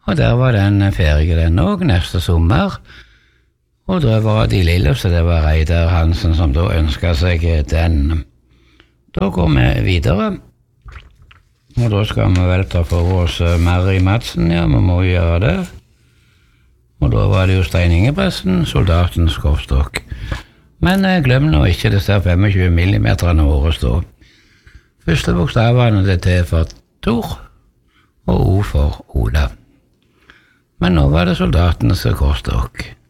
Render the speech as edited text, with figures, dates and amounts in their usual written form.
Og der var den ferdig den også neste sommer. Og da var de lille, så det var Reidar Hansen som da ønsket seg den. Da går vi videre. Og da skal vi vel ta for oss Mary Madsen, ja, vi må gjøre det. Og da var det jo Stein Ingebrigtsen, soldatens kortstokk. Men glem nå ikke disse 25 millimeterne våre stå. Første bokstavene det T for Tor, og O for Olav. Men nå var det soldatens kortstokk.